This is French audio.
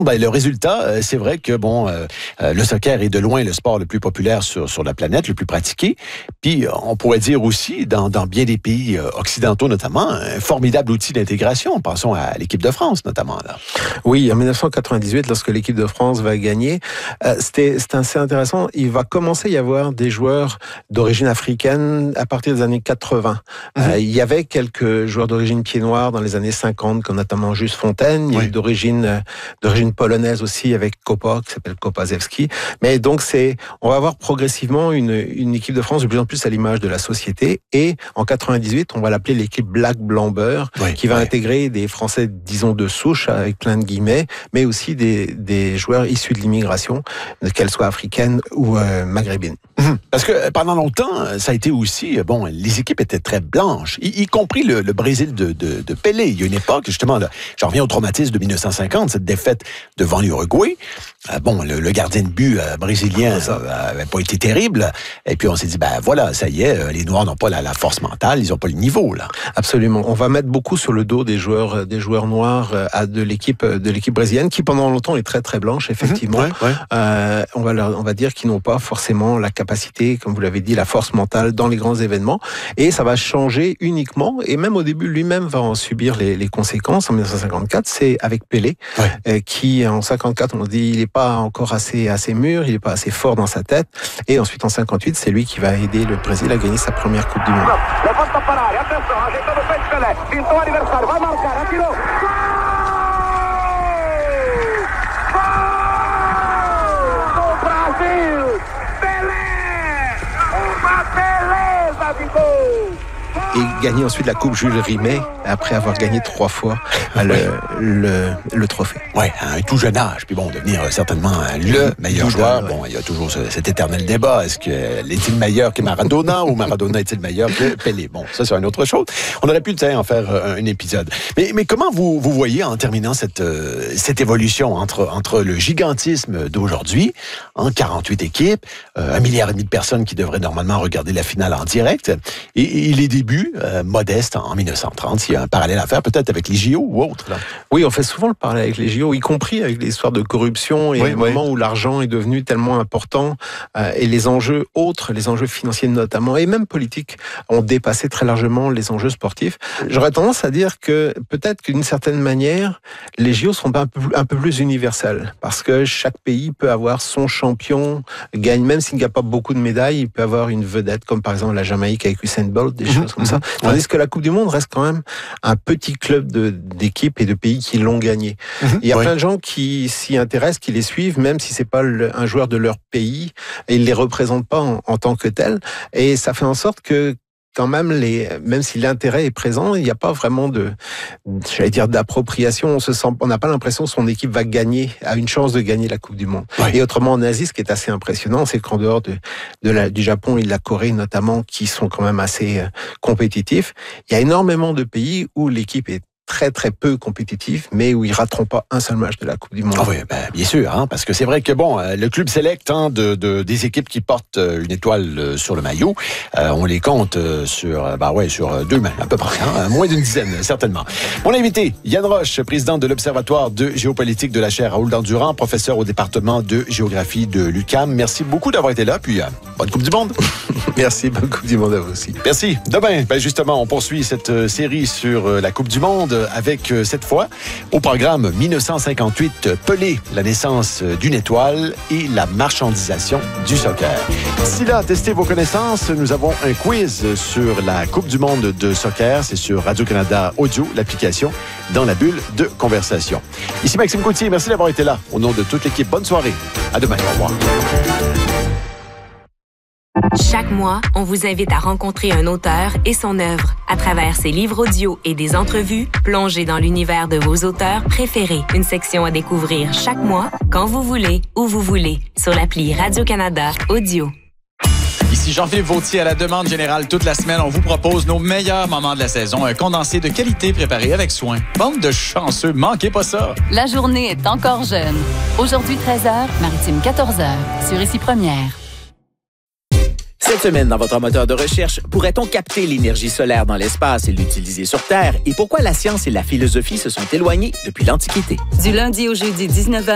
Ben, le résultat, c'est vrai que le soccer est de loin le sport le plus populaire sur la planète, le plus pratiqué. Puis on pourrait dire aussi, dans bien des pays occidentaux notamment, un formidable outil d'intégration. Pensons à l'équipe de France notamment. Là. Oui, en 1998, lorsque l'équipe de France va gagner, c'était assez intéressant. Il va commencer à y avoir des joueurs d'origine africaine à partir des années 80. Il y avait quelques joueurs d'origine pied-noir dans les années 50, comme notamment Juste Fontaine. Il y a eu d'origine polonaise aussi avec Kopa, qui s'appelle Kopaszewski. Mais donc on va avoir progressivement une équipe de France de plus en plus à l'image de la société. Et en 98, on va l'appeler l'équipe Black Blanc-Beurre, qui va intégrer des Français, disons, de souche, avec plein de guillemets, mais aussi des joueurs issus de l'immigration, qu'elle soit africaine ou maghrébine. Parce que pendant longtemps, ça a été aussi, les équipes étaient très blanches, y compris le Brésil de Pelé. Il y a une époque, justement, là, j'en reviens au traumatisme de 1950, cette défaite devant l'Uruguay. Le gardien de but brésilien n'avait pas été terrible. Et puis on s'est dit, voilà, ça y est, les Noirs n'ont pas la force mentale, ils n'ont pas le niveau, là. Absolument. On va mettre beaucoup sur le dos des joueurs noirs de l'équipe brésilienne, qui pendant longtemps est très très blanche, effectivement. On va dire qu'ils n'ont pas forcément la capacité, comme vous l'avez dit, la force mentale dans les grands événements. Et ça va changer uniquement, et même au début, lui-même va en subir les conséquences. En 1954, c'est avec Pelé, qui en 54, on dit, il n'est pas encore assez mûr, il n'est pas assez fort dans sa tête. Et ensuite, en 58, c'est lui qui va aider le Brésil à gagner sa première Coupe du Monde. Et gagner ensuite la Coupe Jules Rimet, après avoir gagné 3 fois le trophée. Un tout jeune âge. Puis devenir certainement le meilleur joueur. Il y a toujours cet éternel débat. Est-il meilleur que Maradona ou Maradona est-il meilleur que Pelé? Ça, c'est une autre chose. On aurait pu en faire un épisode. Mais comment vous voyez, en terminant cette évolution entre le gigantisme d'aujourd'hui, 48 équipes, 1,5 milliard de personnes qui devraient normalement regarder la finale en direct, et les débuts modestes en 1930, il y a un parallèle à faire peut-être avec les JO ou autre. Là. Oui, on fait souvent le parallèle avec les JO, y compris avec l'histoire de corruption et le moment où l'argent est devenu tellement important et les enjeux autres, les enjeux financiers notamment, et même politiques, ont dépassé très largement les enjeux sportifs. J'aurais tendance à dire que peut-être qu'une certaine manière, les JO sont un peu plus universels, parce que chaque pays peut avoir son champion, gagne, même s'il n'y a pas beaucoup de médailles, il peut avoir une vedette, comme par exemple la Jamaïque avec Usain Bolt, des choses comme ça. Tandis que la Coupe du Monde reste quand même un petit club d'équipes et de pays qui l'ont gagné. Il y a plein de gens qui s'y intéressent, qui les suivent, même si c'est pas un joueur de leur pays, et ils les représentent pas en tant que tel. Et ça fait en sorte que quand même, même si l'intérêt est présent, il n'y a pas vraiment d'appropriation. On n'a pas l'impression que son équipe va gagner, a une chance de gagner la Coupe du Monde. Et autrement, en Asie, ce qui est assez impressionnant, c'est qu'en dehors du Japon et de la Corée notamment, qui sont quand même assez compétitifs, il y a énormément de pays où l'équipe est très très peu compétitif, mais où ils rateront pas un seul match de la Coupe du Monde. Bien sûr, parce que c'est vrai que le club select des équipes qui portent une étoile sur le maillot, on les compte sur 2 mains à peu près, moins d'une dizaine certainement. Mon invité, Yann Roche, président de l'Observatoire de géopolitique de la chaire Raoul Dandurand, professeur au département de géographie de l'UQAM. Merci beaucoup d'avoir été là, puis bonne Coupe du Monde. Merci, bonne Coupe du Monde à vous aussi. Merci. Demain, justement, on poursuit cette série sur la Coupe du Monde avec cette fois au programme 1958, Pelé, la naissance d'une étoile et la marchandisation du soccer. D'ici là, testez vos connaissances. Nous avons un quiz sur la Coupe du Monde de soccer. C'est sur Radio-Canada Audio, l'application Dans la bulle de conversation. Ici Maxime Gauthier, merci d'avoir été là. Au nom de toute l'équipe, bonne soirée. À demain. Au revoir. Chaque mois, on vous invite à rencontrer un auteur et son œuvre. À travers ses livres audio et des entrevues, plongez dans l'univers de vos auteurs préférés. Une section à découvrir chaque mois, quand vous voulez, où vous voulez, sur l'appli Radio-Canada Audio. Ici Jean-Philippe Vautier à la demande générale toute la semaine. On vous propose nos meilleurs moments de la saison. Un condensé de qualité préparé avec soin. Bande de chanceux, manquez pas ça. La journée est encore jeune. Aujourd'hui 13h, Maritime 14h, sur Ici Première. Cette semaine, dans votre moteur de recherche, pourrait-on capter l'énergie solaire dans l'espace et l'utiliser sur Terre? Et pourquoi la science et la philosophie se sont éloignées depuis l'Antiquité? Du lundi au jeudi 19h.